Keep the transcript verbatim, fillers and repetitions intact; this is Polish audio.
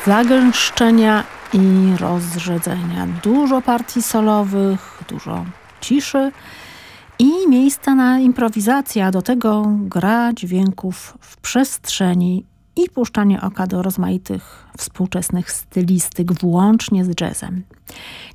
zagęszczenia i rozrzedzenia. Dużo partii solowych, dużo ciszy i miejsca na improwizację, a do tego gra dźwięków w przestrzeni i puszczanie oka do rozmaitych współczesnych stylistyk, włącznie z jazzem.